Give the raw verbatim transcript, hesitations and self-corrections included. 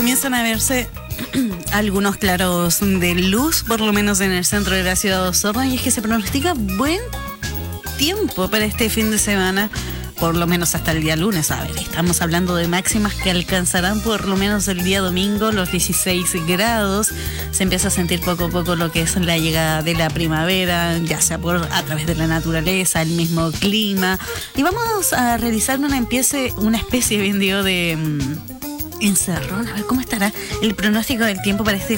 comienzan a verse algunos claros de luz, por lo menos en el centro de la ciudad de Osorno, y es que se pronostica buen tiempo para este fin de semana, por lo menos hasta el día lunes. A ver, estamos hablando de máximas que alcanzarán por lo menos el día domingo los dieciséis grados. Se empieza a sentir poco a poco lo que es la llegada de la primavera, ya sea por a través de la naturaleza, el mismo clima. Y vamos a realizar una, empiece, una especie, bien digo, de... encerrón, a ver cómo estará el pronóstico del tiempo para este